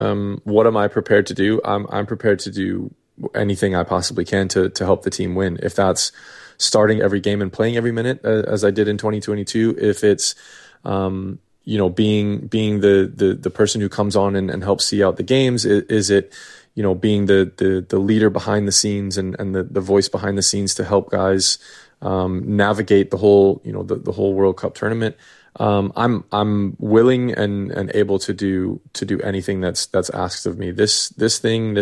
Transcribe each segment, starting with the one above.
What am I prepared to do? I'm prepared to do anything I possibly can to help the team win. If that's starting every game and playing every minute, as I did in 2022, if it's being the person who comes on and helps see out the games, is it being the leader behind the scenes and the voice behind the scenes to help guys navigate the whole the whole World Cup tournament. I'm willing and able to do anything that's asked of me. This team,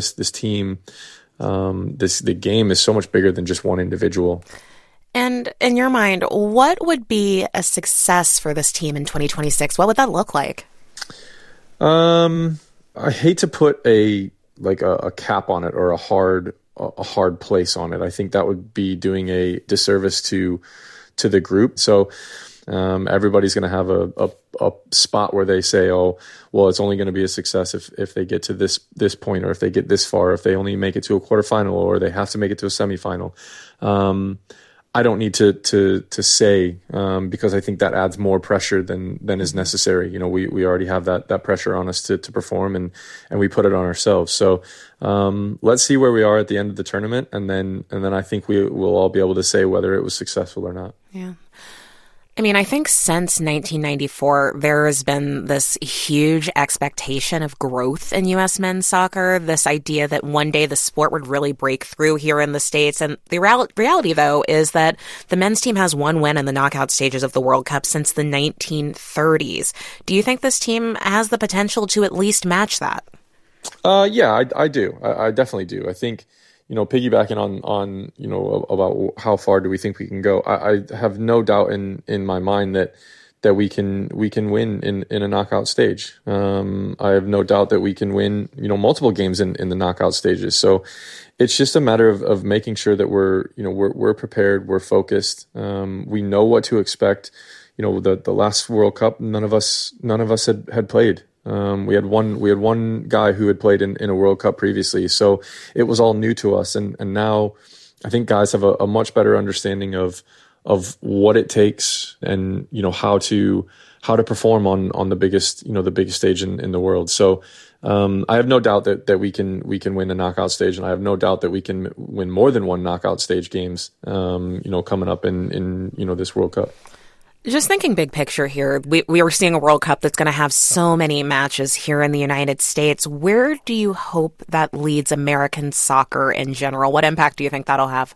the game is so much bigger than just one individual. And in your mind, what would be a success for this team in 2026? What would that look like? I hate to put a cap on it or a hard place on it. I think that would be doing a disservice to the group. So everybody's going to have a spot where they say, oh, well, it's only going to be a success if they get to this point, or if they get this far, if they only make it to a quarterfinal, or they have to make it to a semifinal. I don't need to say, because I think that adds more pressure than is necessary. We already have that pressure on us to perform, and we put it on ourselves. So let's see where we are at the end of the tournament, and then I think we'll all be able to say whether it was successful or not. Yeah. I mean, I think since 1994, there has been this huge expectation of growth in U.S. men's soccer, this idea that one day the sport would really break through here in the States. And the reality, though, is that the men's team has one win in the knockout stages of the World Cup since the 1930s. Do you think this team has the potential to at least match that? Yeah, I do. I definitely do. I think, piggybacking on about how far do we think we can go, I have no doubt in my mind that we can win in a knockout stage. I have no doubt that we can win multiple games in the knockout stages. So it's just a matter of making sure that we're prepared, we're focused, we know what to expect. The last World Cup, none of us had played. We had one guy who had played in a World Cup previously, so it was all new to us. And now I think guys have a much better understanding of what it takes, and how to perform on the biggest stage in the world. So I have no doubt that we can win the knockout stage, and I have no doubt that we can win more than one knockout stage games. Coming up in this World Cup. Just thinking big picture here, we are seeing a World Cup that's going to have so many matches here in the United States. Where do you hope that leads American soccer in general? What impact do you think that'll have?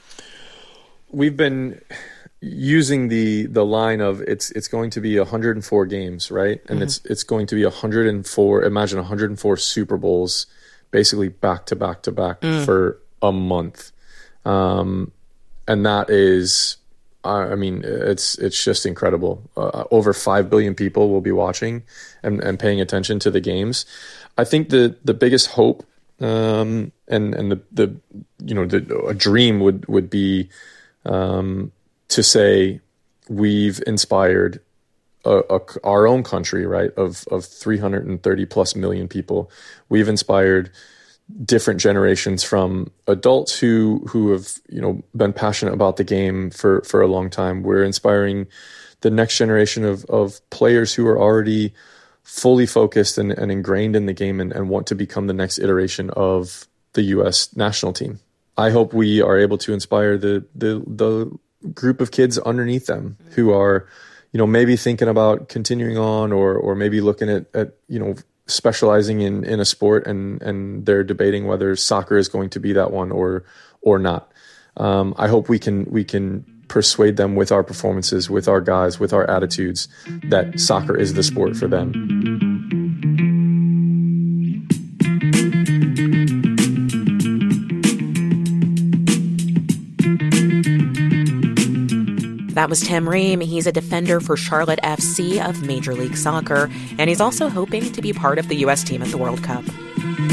We've been using the line of it's going to be 104 games, right? And it's going to be 104. Imagine 104 Super Bowls, basically back to back to back for a month, and that is. I mean, it's just incredible. Over 5 billion people will be watching and paying attention to the games. I think the biggest hope and a dream would be to say we've inspired our own country, right, of 330 plus million people. We've inspired different generations, from adults who have been passionate about the game for a long time. We're inspiring the next generation of players who are already fully focused and ingrained in the game and want to become the next iteration of the U.S. national team. I hope we are able to inspire the group of kids underneath them who are maybe thinking about continuing on or maybe looking at specializing in a sport, and they're debating whether soccer is going to be that one or not. I hope we can persuade them with our performances, with our guys, with our attitudes, that soccer is the sport for them. That was Tim Ream. He's a defender for Charlotte FC of Major League Soccer, and he's also hoping to be part of the U.S. team at the World Cup.